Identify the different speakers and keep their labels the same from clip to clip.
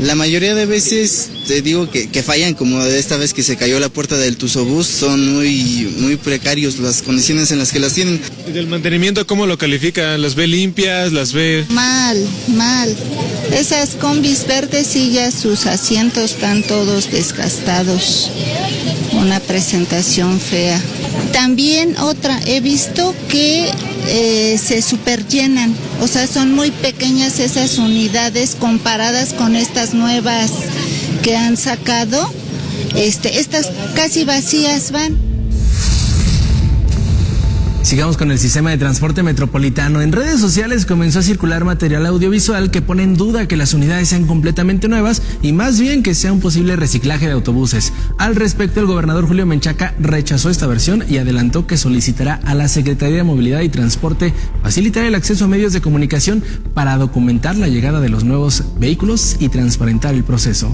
Speaker 1: La mayoría de veces te digo que fallan, como de esta vez que se cayó la puerta del Tuzobús, son muy precarios las condiciones en las que las tienen.
Speaker 2: ¿Y del mantenimiento cómo lo califica? ¿Las ve limpias? ¿Las ve...?
Speaker 3: Mal. Esas combis verdes y ya sus asientos están todos desgastados. Una presentación fea. También he visto que se superllenan, o sea, son muy pequeñas esas unidades comparadas con estas nuevas que han sacado. Estas casi vacías van.
Speaker 4: Sigamos con el sistema de transporte metropolitano. En redes sociales comenzó a circular material audiovisual que pone en duda que las unidades sean completamente nuevas y más bien que sea un posible reciclaje de autobuses. Al respecto, el gobernador Julio Menchaca rechazó esta versión y adelantó que solicitará a la Secretaría de Movilidad y Transporte facilitar el acceso a medios de comunicación para documentar la llegada de los nuevos vehículos y transparentar el proceso.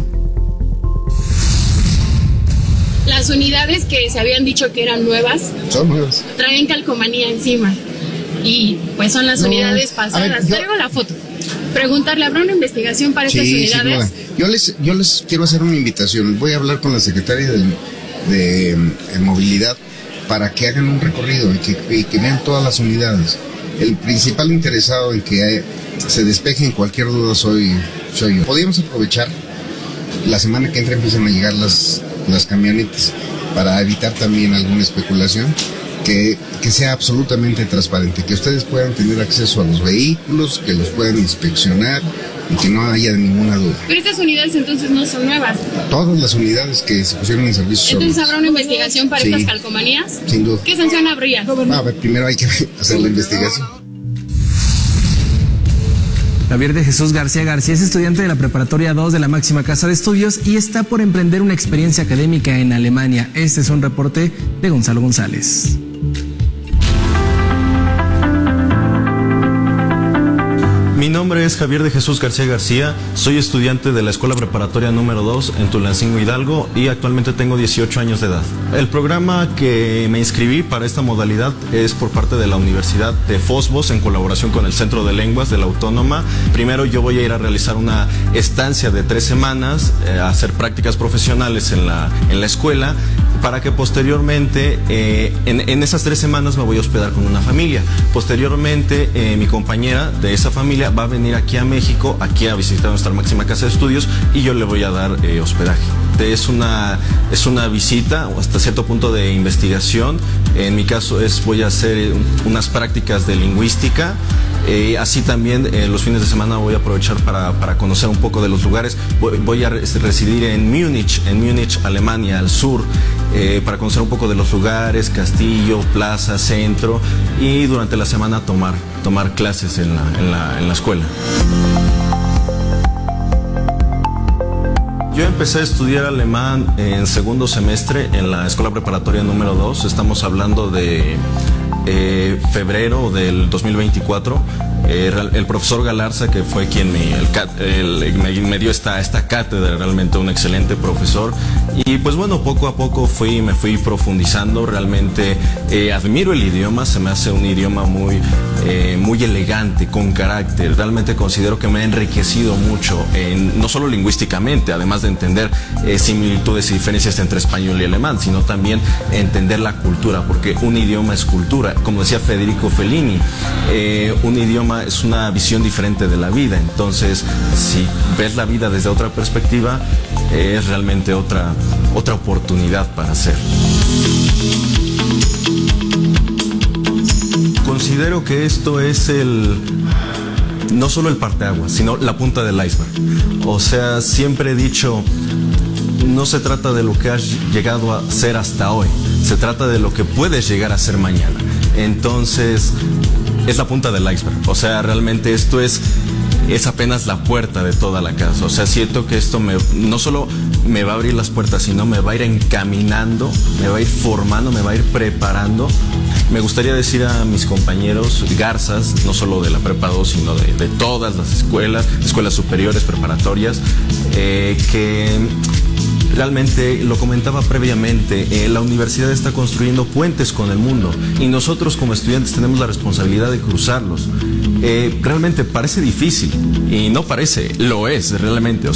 Speaker 5: Las unidades que se habían dicho que eran nuevas,
Speaker 6: son nuevas,
Speaker 5: traen calcomanía encima y pues son las unidades pasadas. Traigo la foto. Preguntarle, ¿habrá una investigación para estas unidades?
Speaker 6: Sí, yo les quiero hacer una invitación. Voy a hablar con la secretaria de Movilidad para que hagan un recorrido y que vean todas las unidades. El principal interesado en que se despejen cualquier duda soy yo. Podríamos aprovechar la semana que entra, empiezan a llegar las camionetas para evitar también alguna especulación, que sea absolutamente transparente, que ustedes puedan tener acceso a los vehículos, que los puedan inspeccionar y que no haya ninguna duda.
Speaker 5: Pero estas unidades entonces no son nuevas.
Speaker 6: Todas las unidades que se pusieron en servicio son
Speaker 5: entonces habrá una investigación para estas calcomanías.
Speaker 6: Sin duda.
Speaker 5: ¿Qué sanción habría?
Speaker 6: A ver, primero hay que hacer la investigación.
Speaker 4: Javier de Jesús García es estudiante de la Preparatoria 2 de la máxima casa de estudios y está por emprender una experiencia académica en Alemania. Este es un reporte de Gonzalo González.
Speaker 7: Mi nombre es Javier de Jesús García, soy estudiante de la Escuela Preparatoria número 2 en Tulancingo, Hidalgo, y actualmente tengo 18 años de edad. El programa que me inscribí para esta modalidad es por parte de la Universidad de Fosbos en colaboración con el Centro de Lenguas de la Autónoma. Primero yo voy a ir a realizar una estancia de 3 semanas, a hacer prácticas profesionales en la escuela, para que posteriormente, en esas 3 semanas me voy a hospedar con una familia. Posteriormente, mi compañera de esa familia va a venir aquí a México, aquí a visitar nuestra máxima casa de estudios, y yo le voy a dar hospedaje. Es una visita hasta cierto punto de investigación. En mi caso voy a hacer unas prácticas de lingüística. Así también los fines de semana voy a aprovechar para conocer un poco de los lugares. Voy a residir en Múnich, Alemania, al sur, para conocer un poco de los lugares, castillo, plaza, centro, y durante la semana tomar clases en la escuela. Yo empecé a estudiar alemán en segundo semestre en la Escuela Preparatoria número 2. Estamos hablando de febrero del 2024. El profesor Galarza, que fue quien me dio esta cátedra, realmente un excelente profesor. Y pues bueno, poco a poco me fui profundizando. Realmente admiro el idioma, se me hace un idioma muy elegante, con carácter. Realmente considero que me ha enriquecido mucho, no solo lingüísticamente, además de entender similitudes y diferencias entre español y alemán, sino también entender la cultura, porque un idioma es cultura. Como decía Federico Fellini, un idioma es una visión diferente de la vida. Entonces, si ves la vida desde otra perspectiva, es realmente otra oportunidad para hacer. Considero que esto es no solo el parteaguas, sino la punta del iceberg. O sea, siempre he dicho, no se trata de lo que has llegado a ser hasta hoy, se trata de lo que puedes llegar a ser mañana. Entonces, es la punta del iceberg. O sea, realmente esto es apenas la puerta de toda la casa. O sea, siento que esto no solo me va a abrir las puertas, sino me va a ir encaminando, me va a ir formando, me va a ir preparando. Me gustaría decir a mis compañeros garzas, no solo de la Prepa 2, sino de todas las escuelas superiores, preparatorias, que realmente, lo comentaba previamente, la universidad está construyendo puentes con el mundo y nosotros como estudiantes tenemos la responsabilidad de cruzarlos. Realmente parece difícil y no parece, lo es realmente.